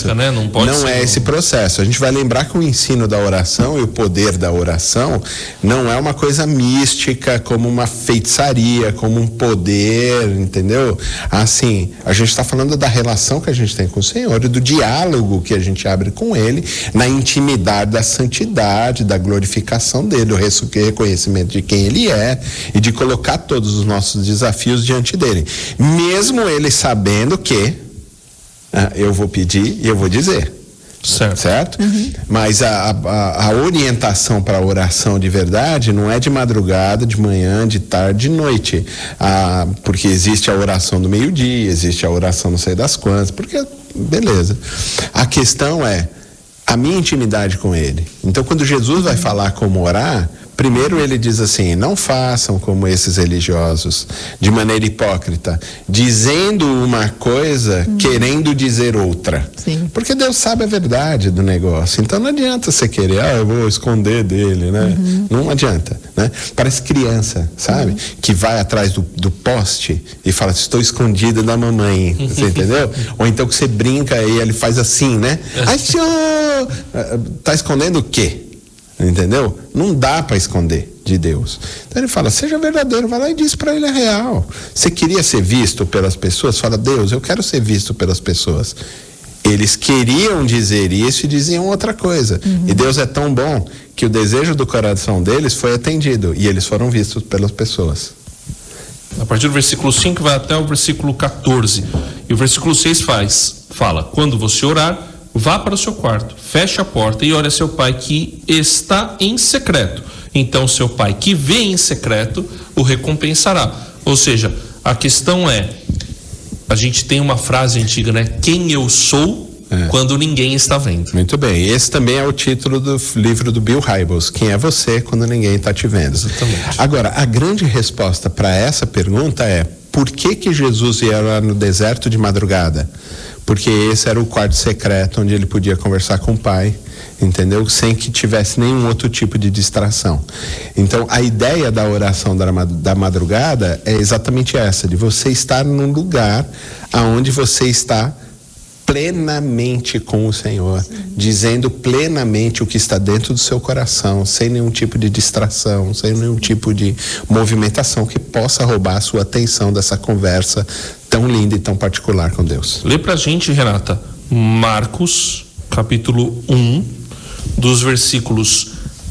mágica, né? Não pode não ser, é esse processo. A gente vai lembrar que o ensino da oração e o poder da oração não é uma coisa mística, como uma feitiçaria, como um poder, entendeu? Assim, a gente está falando da relação que a gente tem com o Senhor e do diálogo que a gente abre com Ele, na intimidade da santidade, da glorificação dele, o reconhecimento de quem Ele é e de colocar todos os nossos desafios diante dele. Mesmo Ele sabendo que eu vou pedir e eu vou dizer. Certo? Mas a orientação para a oração de verdade não é de madrugada, de manhã, de tarde, de noite. Porque existe a oração do meio-dia, existe a oração não sei das quantas, porque, beleza. A questão é a minha intimidade com Ele. Então, quando Jesus vai falar como orar, primeiro ele diz assim: não façam como esses religiosos, de maneira hipócrita, dizendo uma coisa, querendo dizer outra. Sim. Porque Deus sabe a verdade do negócio. Então não adianta você querer, eu vou esconder dele, né? Não adianta, né? Parece criança, sabe? Que vai atrás do poste e fala: estou escondido da mamãe, você entendeu? Ou então que você brinca e ele faz assim, né? Tá escondendo o quê? Entendeu? Não dá para esconder de Deus. Então ele fala: seja verdadeiro, vai lá e diz para ele a real. Você queria ser visto pelas pessoas? Fala: Deus, eu quero ser visto pelas pessoas. Eles queriam dizer isso e diziam outra coisa. E Deus é tão bom que o desejo do coração deles foi atendido e eles foram vistos pelas pessoas. A partir do versículo 5 vai até o versículo 14. E o versículo 6 fala: quando você orar, vá para o seu quarto, feche a porta e ore a seu pai que está em secreto. Então seu pai que vê em secreto o recompensará. Ou seja, a questão é, a gente tem uma frase antiga, né? Quem eu sou quando ninguém está vendo. Muito bem, esse também é o título do livro do Bill Hybels: quem é você quando ninguém está te vendo. Exatamente. Agora, a grande resposta para essa pergunta é: por que Jesus ia lá no deserto de madrugada? Porque esse era o quarto secreto onde ele podia conversar com o pai, entendeu? Sem que tivesse nenhum outro tipo de distração. Então, a ideia da oração da madrugada é exatamente essa, de você estar num lugar aonde você está plenamente com o Senhor, dizendo plenamente o que está dentro do seu coração, sem nenhum tipo de distração, sem nenhum tipo de movimentação que possa roubar a sua atenção dessa conversa tão linda e tão particular com Deus. Lê pra gente, Renata, Marcos, capítulo 1, dos versículos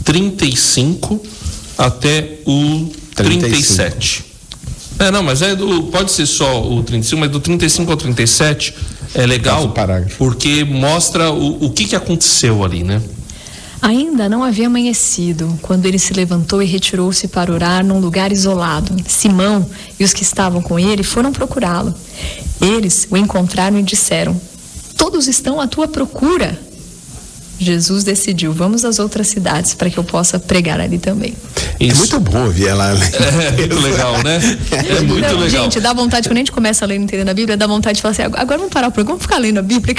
35 até o 37. Não, mas pode ser só o 35, mas do 35 ao 37 é legal, porque mostra o que aconteceu ali, né? Ainda não havia amanhecido, quando ele se levantou e retirou-se para orar num lugar isolado. Simão e os que estavam com ele foram procurá-lo. Eles o encontraram e disseram: todos estão à tua procura. Jesus decidiu: vamos às outras cidades para que eu possa pregar ali também. É muito bom ouvir ela. É muito legal, né? É muito legal. Gente, dá vontade, quando a gente começa a ler e entendendo a Bíblia, dá vontade de falar assim: agora vamos parar o programa, vamos ficar lendo a Bíblia.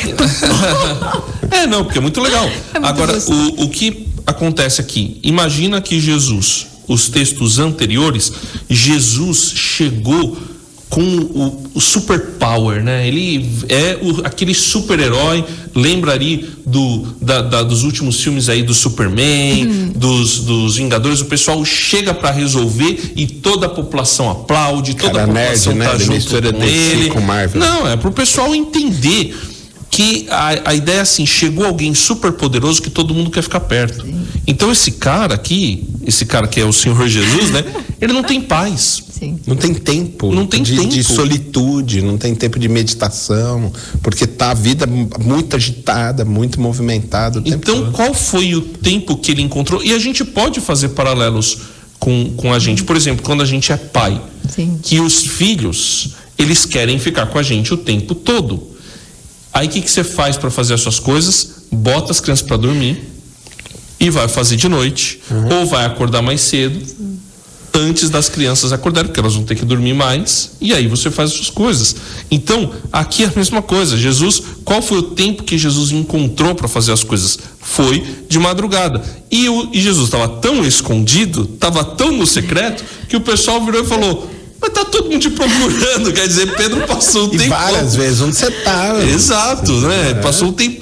Não, porque é muito legal. Agora, o que acontece aqui? Imagina que Jesus, os textos anteriores, Jesus chegou com o superpower, né? Ele é aquele super-herói, lembra ali dos últimos filmes aí do Superman, dos Vingadores. O pessoal chega para resolver e toda a população aplaude, toda a população tá junto com ele. Não, é pro pessoal entender que a ideia é assim: chegou alguém super poderoso que todo mundo quer ficar perto. Então esse cara que é o Senhor Jesus, né? Ele não tem paz. Sim. Não tem tempo. Não tem tempo de solitude, não tem tempo de meditação, porque tá a vida muito agitada, muito movimentada. Então, qual foi o tempo que ele encontrou? E a gente pode fazer paralelos com a gente. Por exemplo, quando a gente é pai, que os filhos, eles querem ficar com a gente o tempo todo. Aí o que você faz para fazer as suas coisas? Bota as crianças para dormir e vai fazer de noite, ou vai acordar mais cedo, antes das crianças acordarem, porque elas vão ter que dormir mais, e aí você faz as suas coisas. Então, aqui é a mesma coisa. Jesus, qual foi o tempo que Jesus encontrou para fazer as coisas? Foi de madrugada. E Jesus estava tão escondido, estava tão no secreto, que o pessoal virou e falou: mas tá todo mundo te procurando. Quer dizer, Pedro passou o tempo. Várias vezes, onde você tá? Exato, né? Passou um tempo